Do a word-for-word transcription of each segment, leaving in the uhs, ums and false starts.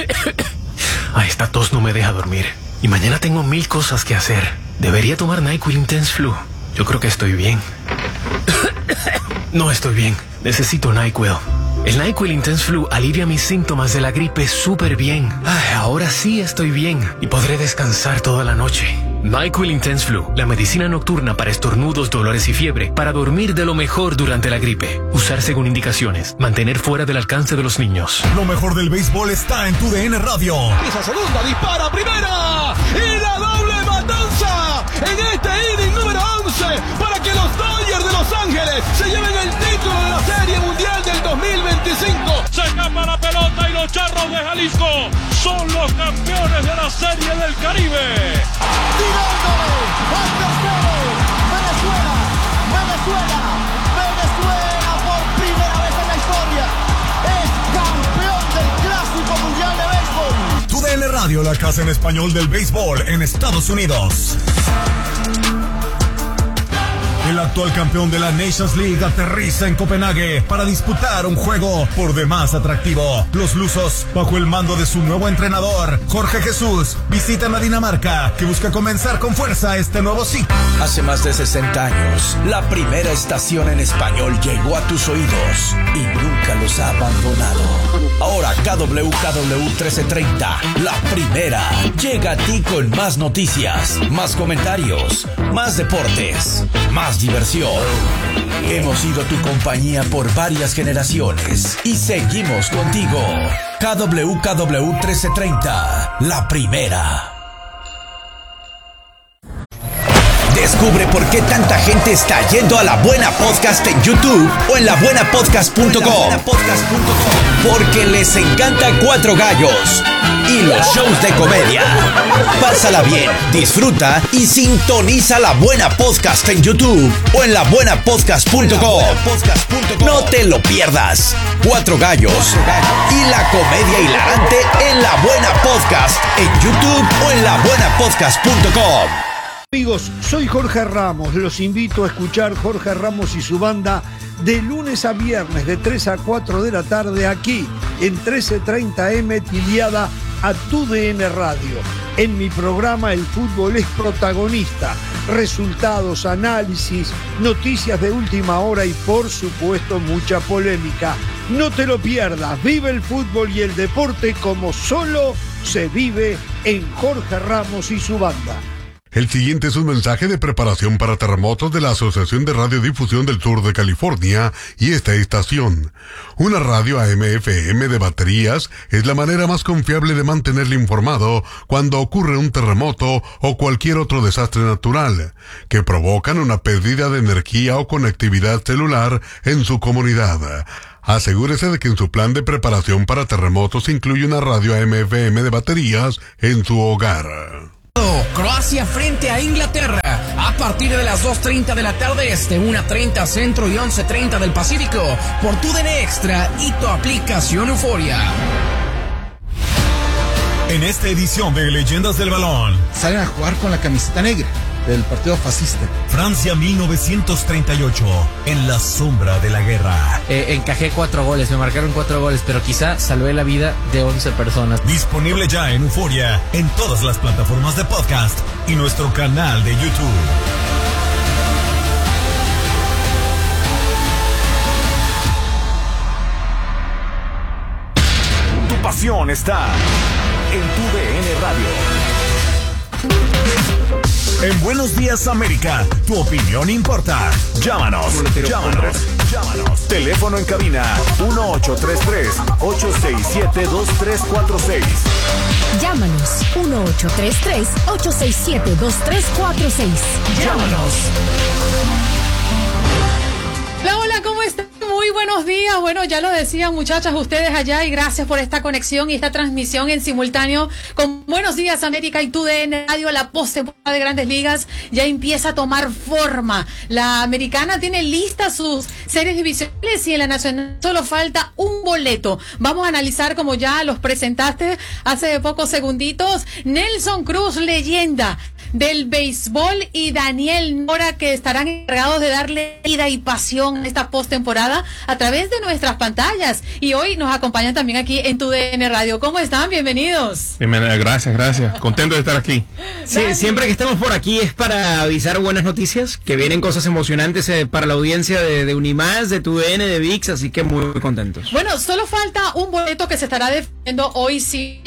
Ay, esta tos no me deja dormir. Y mañana tengo mil cosas que hacer. Debería tomar NyQuil Intense Flu. Yo creo que estoy bien. No estoy bien. Necesito NyQuil. El NyQuil Intense Flu alivia mis síntomas de la gripe súper bien. Ay, ahora sí estoy bien y podré descansar toda la noche. NyQuil Intense Flu, la medicina nocturna para estornudos, dolores y fiebre, para dormir de lo mejor durante la gripe. Usar según indicaciones. Mantener fuera del alcance de los niños. Lo mejor del béisbol está en tu D N Radio. Esa segunda dispara primera y la doble matanza en este inning número once para que los Dodgers de Los Ángeles se lleven el título de la Serie Mundial del dos mil veinticinco. Se escapa la pelota y los Charros de Jalisco son los campeones de la Serie del Caribe. Tirándole al tercero. Venezuela, Venezuela, Venezuela por primera vez en la historia es campeón del Clásico Mundial de Béisbol. Tu D N Radio, la casa en español del béisbol en Estados Unidos. El actual campeón de la Nations League aterriza en Copenhague para disputar un juego por demás atractivo. Los lusos, bajo el mando de su nuevo entrenador, Jorge Jesús, visitan a Dinamarca, que busca comenzar con fuerza este nuevo ciclo. Hace más de sesenta años, la primera estación en español llegó a tus oídos y nunca los ha abandonado. Ahora K W K W trece treinta, la primera, llega a ti con más noticias, más comentarios, más deportes, más diversión. Hemos sido tu compañía por varias generaciones y seguimos contigo. K W K W trece treinta, la primera. Descubre por qué tanta gente está yendo a La Buena Podcast en YouTube o en la buena podcast punto com. Porque les encanta Cuatro Gallos y los shows de comedia. Pásala bien, disfruta y sintoniza La Buena Podcast en YouTube o en la buena podcast punto com. No te lo pierdas. Cuatro Gallos y la comedia hilarante en La Buena Podcast en YouTube o en la buena podcast punto com. Amigos, soy Jorge Ramos, los invito a escuchar Jorge Ramos y su banda de lunes a viernes de tres a cuatro de la tarde aquí en trece treinta eme tiliada a Tu D N Radio. En mi programa el fútbol es protagonista, resultados, análisis, noticias de última hora y por supuesto mucha polémica. No te lo pierdas, vive el fútbol y el deporte como solo se vive en Jorge Ramos y su banda. El siguiente es un mensaje de preparación para terremotos de la Asociación de Radiodifusión del Sur de California y esta estación. Una radio A M F M de baterías es la manera más confiable de mantenerle informado cuando ocurre un terremoto o cualquier otro desastre natural que provocan una pérdida de energía o conectividad celular en su comunidad. Asegúrese de que en su plan de preparación para terremotos incluye una radio A M F M de baterías en su hogar. Croacia frente a Inglaterra a partir de las dos treinta de la tarde este, una treinta centro y once treinta del Pacífico por tu D N Extra y tu aplicación Euforia. En esta edición de Leyendas del Balón, salen a jugar con la camiseta negra del partido fascista. Francia mil novecientos treinta y ocho, en la sombra de la guerra. Eh, encajé cuatro goles, me marcaron cuatro goles, pero quizá salvé la vida de once personas. Disponible ya en Euforia, en todas las plataformas de podcast y nuestro canal de YouTube. Tu pasión está en Tu D N Radio. En Buenos Días América, tu opinión importa. Llámanos, llámanos, llámanos. Teléfono en cabina uno ocho tres tres, ocho seis siete, dos tres cuatro seis. Llámanos uno ocho tres tres, ocho seis siete, dos tres cuatro seis. Llámanos. Hola, hola, ¿cómo están? Muy buenos días. Bueno, ya lo decían muchachas ustedes allá y gracias por esta conexión y esta transmisión en simultáneo con Buenos Días América y Tu D N Radio. La postemporada de Grandes Ligas ya empieza a tomar forma. La americana tiene listas sus series divisionales y en la nacional solo falta un boleto. Vamos a analizar, como ya los presentaste hace pocos segunditos, Nelson Cruz, leyenda. del béisbol, y Daniel Nora, que estarán encargados de darle vida y pasión a esta postemporada a través de nuestras pantallas. Y hoy nos acompañan también aquí en Tu D N Radio. ¿Cómo están? Bienvenidos. Bienvenidos, gracias, gracias. Contento de estar aquí. Sí, siempre que estamos por aquí es para avisar buenas noticias, que vienen cosas emocionantes eh, para la audiencia de, de Unimás, de Tu D N, de V I X, así que muy, muy contentos. Bueno, solo falta un boleto que se estará defendiendo hoy, sí.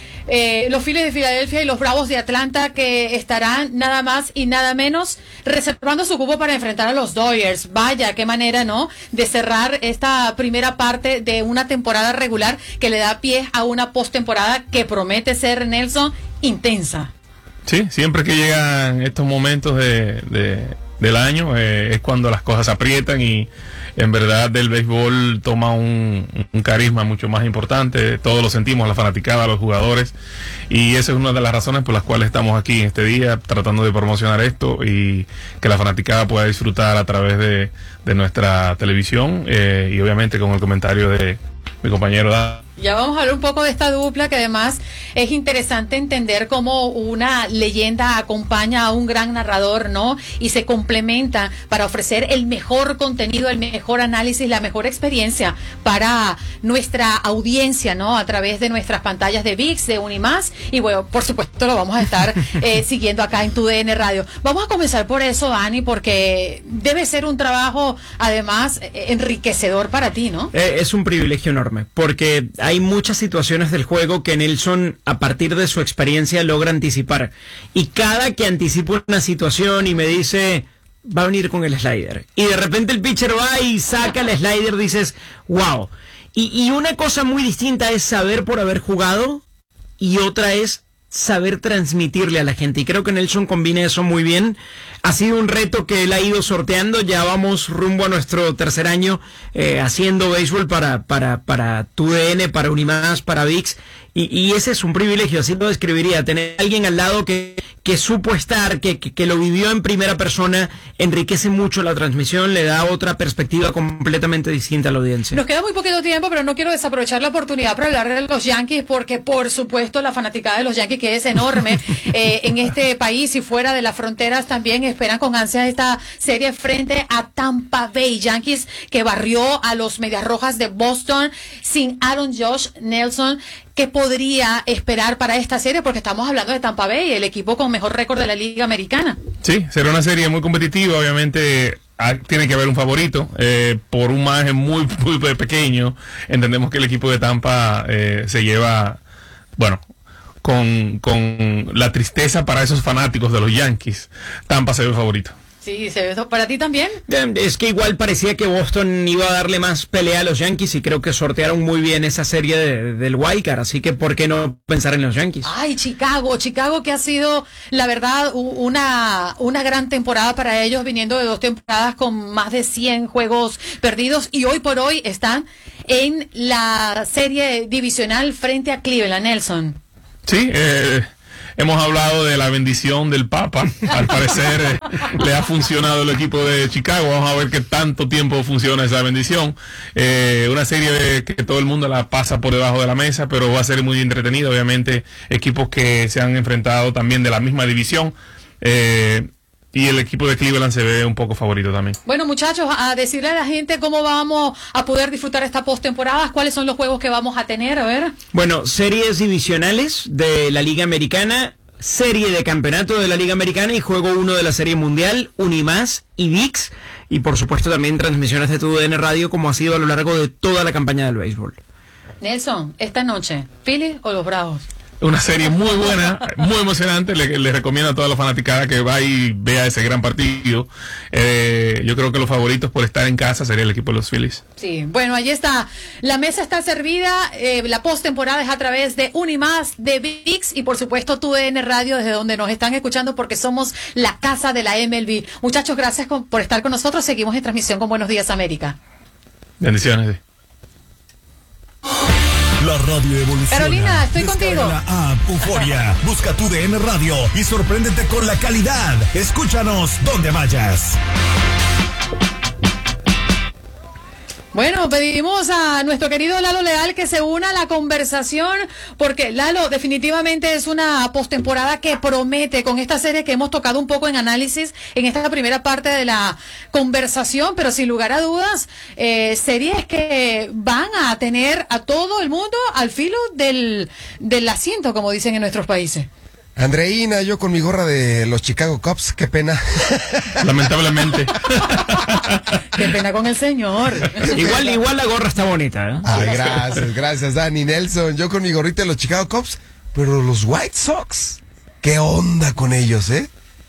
Eh, los Phillies de Filadelfia y los Bravos de Atlanta, que estarán nada más y nada menos reservando su cupo para enfrentar a los Dodgers. Vaya, qué manera, ¿no?, de cerrar esta primera parte de una temporada regular que le da pie a una postemporada que promete ser, Nelson, intensa. Sí, siempre que llegan estos momentos de, de, del año eh, es cuando las cosas aprietan y en verdad el béisbol toma un, un carisma mucho más importante. Todos lo sentimos, la fanaticada, los jugadores, y esa es una de las razones por las cuales estamos aquí este día tratando de promocionar esto y que la fanaticada pueda disfrutar a través de, de nuestra televisión eh, y obviamente con el comentario de mi compañero Dan. Ya vamos a hablar un poco de esta dupla, que además es interesante entender cómo una leyenda acompaña a un gran narrador, ¿no? Y se complementa para ofrecer el mejor contenido, el mejor análisis, la mejor experiencia para nuestra audiencia, ¿no? A través de nuestras pantallas de V I X, de Unimás, y bueno, por supuesto lo vamos a estar eh, siguiendo acá en Tu D N Radio. Vamos a comenzar por eso, Dani, porque debe ser un trabajo además enriquecedor para ti, ¿no? Eh, es un privilegio enorme, porque hay muchas situaciones del juego que Nelson, a partir de su experiencia, logra anticipar. Y cada que anticipo una situación y me dice, va a venir con el slider, y de repente el pitcher va y saca el slider, dices, wow. Y, y una cosa muy distinta es saber por haber jugado, y otra es saber transmitirle a la gente. Y creo que Nelson combina eso muy bien. Ha sido un reto que él ha ido sorteando. Ya vamos rumbo a nuestro tercer año eh, haciendo béisbol para, para, para Tu D N, para Unimás, para V I X. Y, y ese es un privilegio, así lo describiría. Tener a alguien al lado que, que supo estar, que, que, que lo vivió en primera persona, enriquece mucho la transmisión, le da otra perspectiva completamente distinta a la audiencia. Nos queda muy poquito tiempo, pero no quiero desaprovechar la oportunidad para hablar de los Yankees, porque por supuesto la fanaticada de los Yankees, que es enorme eh, en este país y fuera de las fronteras, también esperan con ansias esta serie frente a Tampa Bay. Yankees que barrió a los Medias Rojas de Boston sin Aaron Josh. Nelson, ¿qué podría esperar para esta serie? Porque estamos hablando de Tampa Bay, el equipo con mejor récord de la Liga Americana. Sí, será una serie muy competitiva, obviamente. Ah, tiene que haber un favorito, eh, por un margen muy, muy pequeño. Entendemos que el equipo de Tampa eh, se lleva, bueno, con, con la tristeza para esos fanáticos de los Yankees. Tampa se ve favorito. Sí, ¿se ve para ti también? Es que igual parecía que Boston iba a darle más pelea a los Yankees, y creo que sortearon muy bien esa serie de, del Wildcard, así que ¿por qué no pensar en los Yankees? Ay, Chicago, Chicago que ha sido, la verdad, una, una gran temporada para ellos, viniendo de dos temporadas con más de cien juegos perdidos, y hoy por hoy están en la serie divisional frente a Cleveland. Nelson. Sí, eh... hemos hablado de la bendición del Papa. Al parecer eh, le ha funcionado el equipo de Chicago. Vamos a ver qué tanto tiempo funciona esa bendición. Eh, una serie de que todo el mundo la pasa por debajo de la mesa, pero va a ser muy entretenida. Obviamente, equipos que se han enfrentado también de la misma división. Eh, Y el equipo de Cleveland se ve un poco favorito también. Bueno, muchachos, a decirle a la gente cómo vamos a poder disfrutar esta postemporada, cuáles son los juegos que vamos a tener, a ver. Bueno, series divisionales de la Liga Americana, serie de campeonato de la Liga Americana y juego uno de la Serie Mundial, Unimás y V I X. Y por supuesto también transmisiones de Tu D N Radio, como ha sido a lo largo de toda la campaña del béisbol. Nelson, esta noche, ¿Phillies o los Bravos? Una serie muy buena, muy emocionante. Le, le recomiendo a toda la fanaticada que va y vea ese gran partido. Eh, yo creo que los favoritos por estar en casa sería el equipo de los Phillies. Sí, bueno, ahí está. La mesa está servida. Eh, la postemporada es a través de Unimás, de V I X y por supuesto Tu D N Radio, desde donde nos están escuchando, porque somos la casa de la M L B. Muchachos, gracias con, por estar con nosotros. Seguimos en transmisión con Buenos Días América. Bendiciones. La radio evoluciona. Carolina, estoy Descarga contigo. La app Euforia. Busca Tu D N Radio y sorpréndete con la calidad. Escúchanos donde vayas. Bueno, pedimos a nuestro querido Lalo Leal que se una a la conversación, porque Lalo definitivamente es una postemporada que promete con esta serie que hemos tocado un poco en análisis en esta primera parte de la conversación, pero sin lugar a dudas, eh, series que van a tener a todo el mundo al filo del, del asiento, como dicen en nuestros países. Andreina, yo con mi gorra de los Chicago Cubs, qué pena. Lamentablemente. Qué pena con el señor. Igual, igual la gorra está bonita, ¿eh? Ay, gracias, gracias, Dani. Nelson, yo con mi gorrita de los Chicago Cubs, pero los White Sox, ¿qué onda con ellos, eh?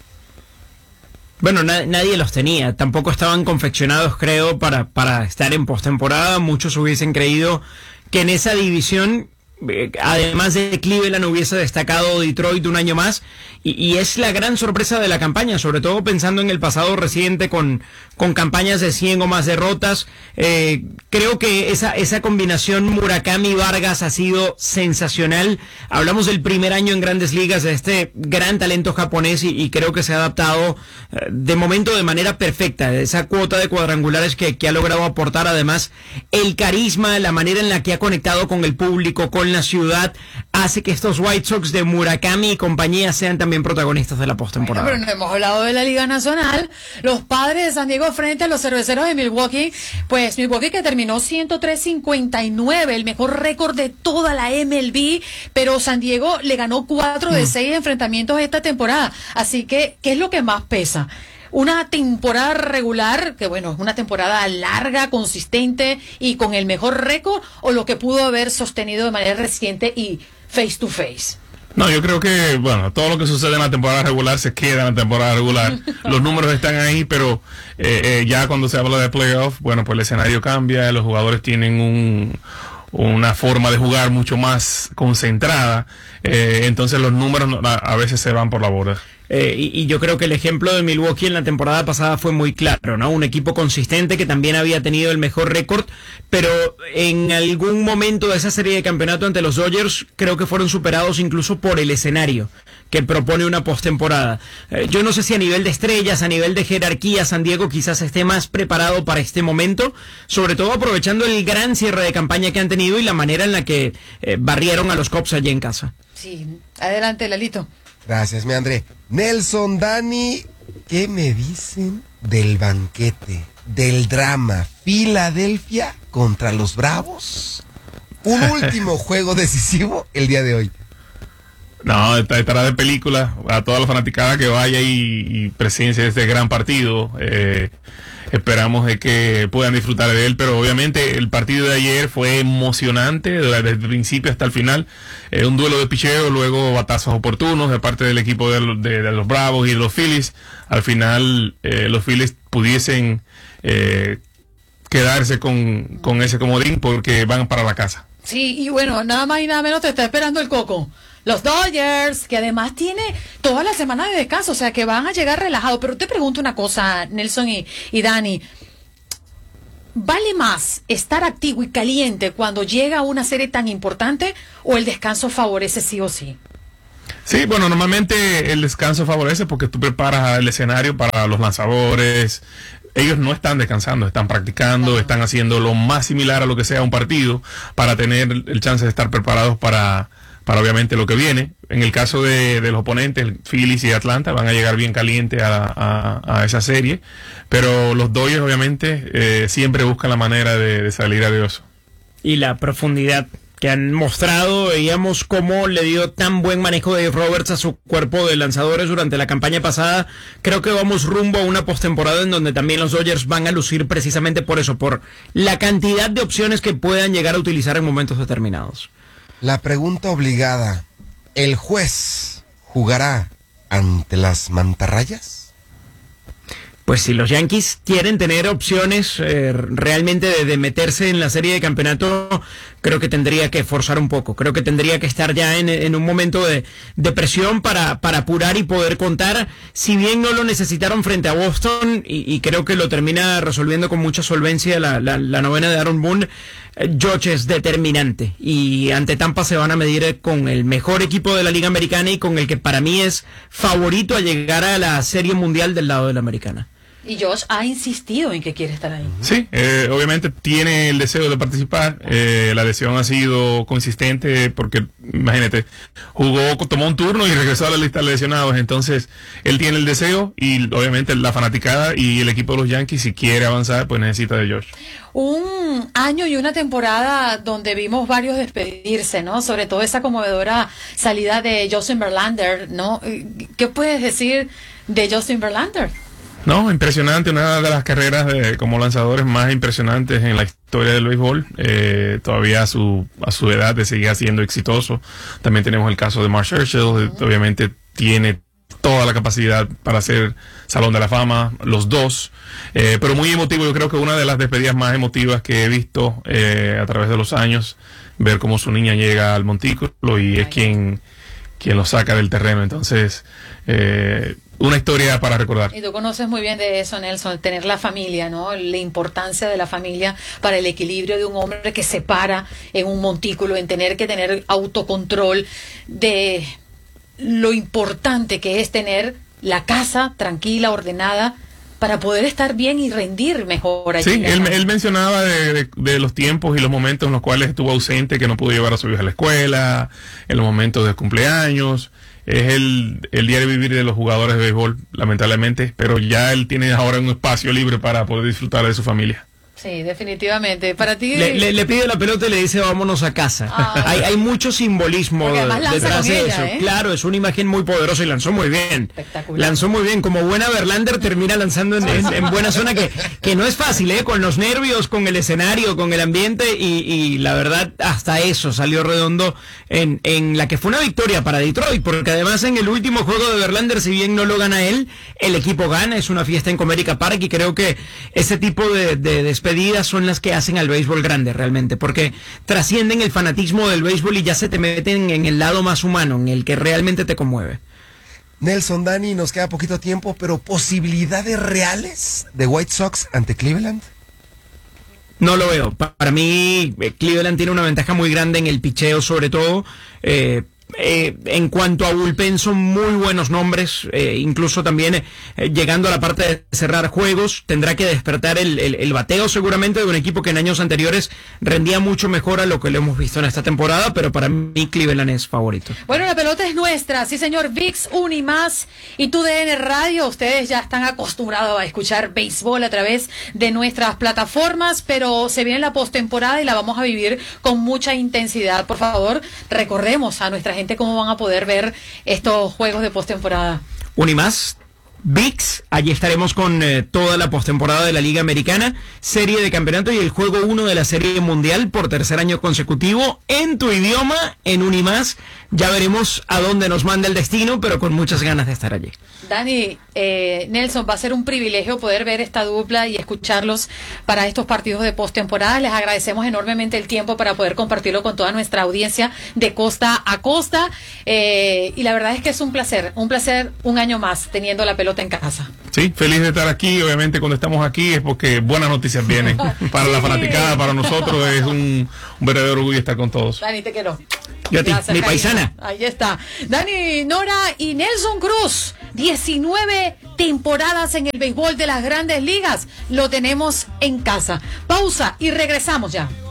Bueno, na nadie los tenía, tampoco estaban confeccionados, creo, para, para estar en postemporada. Muchos hubiesen creído que en esa división, además de Cleveland, hubiese destacado Detroit un año más, y, y es la gran sorpresa de la campaña, sobre todo pensando en el pasado reciente con, con campañas de cien o más derrotas. Eh, creo que esa, esa combinación Murakami-Vargas ha sido sensacional. Hablamos del primer año en Grandes Ligas de este gran talento japonés, y, y creo que se ha adaptado eh, de momento de manera perfecta. Esa cuota de cuadrangulares que, que ha logrado aportar, además el carisma, la manera en la que ha conectado con el público, con la ciudad, hace que estos White Sox de Murakami y compañía sean también protagonistas de la postemporada. Bueno, pero no hemos hablado de la Liga Nacional. Los Padres de San Diego frente a los Cerveceros de Milwaukee. Pues Milwaukee que terminó ciento tres cincuenta y nueve, el mejor récord de toda la M L B, pero San Diego le ganó cuatro de seis enfrentamientos esta temporada. Así que, ¿qué es lo que más pesa? Una temporada regular, que bueno, una temporada larga, consistente y con el mejor récord, o lo que pudo haber sostenido de manera reciente y face to face. No, yo creo que, bueno, todo lo que sucede en la temporada regular se queda en la temporada regular. Los números están ahí, pero eh, eh, ya cuando se habla de playoff, bueno, pues el escenario cambia, los jugadores tienen un... una forma de jugar mucho más concentrada, eh, entonces los números a, a veces se van por la borda. Eh, y, y yo creo que el ejemplo de Milwaukee en la temporada pasada fue muy claro, ¿no? Un equipo consistente que también había tenido el mejor récord, pero en algún momento de esa serie de campeonato ante los Dodgers creo que fueron superados incluso por el escenario que propone una postemporada. Eh, yo no sé si a nivel de estrellas, a nivel de jerarquía, San Diego quizás esté más preparado para este momento, sobre todo aprovechando el gran cierre de campaña que han tenido y la manera en la que eh, barrieron a los Cubs allí en casa. Sí, adelante, Lalito. Gracias, mi André. Nelson, Dani, ¿qué me dicen del banquete, del drama? Filadelfia contra los Bravos. Un último juego decisivo el día de hoy. No, estará de película a toda la fanaticada que vaya y, y presencia este gran partido. Eh, esperamos de que puedan disfrutar de él, pero obviamente el partido de ayer fue emocionante desde el principio hasta el final. Eh, un duelo de picheo, luego batazos oportunos de parte del equipo de, de, de los Bravos y de los Phillies. Al final eh, los Phillies pudiesen eh, quedarse con, con ese comodín porque van para la casa. Sí, y bueno, nada más y nada menos te está esperando el coco. Los Dodgers, que además tiene toda la semana de descanso, o sea que van a llegar relajados. Pero te pregunto una cosa, Nelson y, y Dani. ¿Vale más estar activo y caliente cuando llega una serie tan importante o el descanso favorece sí o sí? Sí, bueno, normalmente el descanso favorece porque tú preparas el escenario para los lanzadores. Ellos no están descansando, están practicando, están haciendo lo más similar a lo que sea un partido para tener el chance de estar preparados para... para obviamente lo que viene. En el caso de, de los oponentes, Phillies y Atlanta, van a llegar bien caliente a, a, a esa serie, pero los Dodgers obviamente eh, siempre buscan la manera de, de salir airoso. Y la profundidad que han mostrado, veíamos cómo le dio tan buen manejo de Roberts a su cuerpo de lanzadores durante la campaña pasada. Creo que vamos rumbo a una postemporada en donde también los Dodgers van a lucir precisamente por eso, por la cantidad de opciones que puedan llegar a utilizar en momentos determinados. La pregunta obligada, ¿el juez jugará ante las mantarrayas? Pues si los Yankees quieren tener opciones eh, realmente de, de meterse en la serie de campeonato, creo que tendría que forzar un poco. Creo que tendría que estar ya en, en un momento de, de presión para, para apurar y poder contar. Si bien no lo necesitaron frente a Boston, y, y creo que lo termina resolviendo con mucha solvencia la, la, la novena de Aaron Boone, eh, George es determinante. Y ante Tampa se van a medir con el mejor equipo de la Liga Americana y con el que para mí es favorito a llegar a la Serie Mundial del lado de la Americana. Y Josh ha insistido en que quiere estar ahí. Sí, eh, obviamente tiene el deseo de participar. Eh, la lesión ha sido consistente porque, imagínate, jugó, tomó un turno y regresó a la lista de lesionados. Entonces, él tiene el deseo y obviamente la fanaticada y el equipo de los Yankees, si quiere avanzar, pues necesita de Josh. Un año y una temporada donde vimos varios despedirse, ¿no? Sobre todo esa conmovedora salida de Justin Verlander, ¿no? ¿Qué puedes decir de Justin Verlander? No, impresionante, una de las carreras de, como lanzadores más impresionantes en la historia del béisbol. Eh, todavía a su, a su edad de seguir siendo exitoso. También tenemos el caso de Mark Scherzer, uh-huh. Obviamente tiene toda la capacidad para ser Salón de la Fama, los dos. Eh, pero muy emotivo, yo creo que una de las despedidas más emotivas que he visto eh, a través de los años, ver cómo su niña llega al montículo y es quien, quien lo saca del terreno. Entonces, eh, una historia para recordar. Y tú conoces muy bien de eso, Nelson, tener la familia, ¿no? La importancia de la familia para el equilibrio de un hombre que se para en un montículo, en tener que tener autocontrol, de lo importante que es tener la casa tranquila, ordenada, para poder estar bien y rendir mejor allí. Sí, él, él mencionaba de, de, de los tiempos y los momentos en los cuales estuvo ausente, que no pudo llevar a su hija a la escuela, en los momentos de cumpleaños. Es el, el diario vivir de los jugadores de béisbol, lamentablemente, pero ya él tiene ahora un espacio libre para poder disfrutar de su familia. Sí, definitivamente. Para ti... Le, le, le pide la pelota y le dice vámonos a casa. Ah, hay, hay mucho simbolismo detrás de eso. ¿eh? Claro, es una imagen muy poderosa y lanzó muy bien. Espectacular. Lanzó muy bien. Como buena Verlander termina lanzando en, en, en buena zona, que, que no es fácil, ¿eh? Con los nervios, con el escenario, con el ambiente y, y la verdad hasta eso salió redondo en, en la que fue una victoria para Detroit, porque además en el último juego de Verlander, si bien no lo gana él, el equipo gana, es una fiesta en Comerica Park y creo que ese tipo de, de despedidas son las que hacen al béisbol grande realmente, porque trascienden el fanatismo del béisbol y ya se te meten en el lado más humano, en el que realmente te conmueve. Nelson, Dani, nos queda poquito tiempo, pero ¿posibilidades reales de White Sox ante Cleveland? No lo veo. Para mí, Cleveland tiene una ventaja muy grande en el picheo, sobre todo. Eh, Eh, en cuanto a bullpen son muy buenos nombres, eh, incluso también eh, llegando a la parte de cerrar juegos, tendrá que despertar el, el, el bateo seguramente de un equipo que en años anteriores rendía mucho mejor a lo que lo hemos visto en esta temporada, pero para mí Cleveland es favorito. Bueno, la pelota es nuestra, sí señor. ViX, Unimás y T U D N Radio, ustedes ya están acostumbrados a escuchar béisbol a través de nuestras plataformas, pero se viene la postemporada y la vamos a vivir con mucha intensidad. Por favor, recorremos a nuestra gente cómo van a poder ver estos juegos de postemporada. Unimás, ViX, allí estaremos con eh, toda la postemporada de la Liga Americana, serie de campeonato y el juego uno de la Serie Mundial por tercer año consecutivo en tu idioma, en Unimás. Ya veremos a dónde nos manda el destino, pero con muchas ganas de estar allí. Dani, eh, Nelson, va a ser un privilegio poder ver esta dupla y escucharlos para estos partidos de postemporada. Les agradecemos enormemente el tiempo para poder compartirlo con toda nuestra audiencia de costa a costa. Eh, y la verdad es que es un placer, un placer un año más teniendo la pelota en casa. Sí, feliz de estar aquí. Obviamente cuando estamos aquí es porque buenas noticias vienen. Para sí. La fanaticada, para nosotros es un, un verdadero orgullo estar con todos. Dani, te quiero. Yo a ti, mi paisana. Ahí está. Dani, Nora y Nelson Cruz. diecinueve temporadas en el béisbol de las Grandes Ligas. Lo tenemos en casa. Pausa y regresamos ya.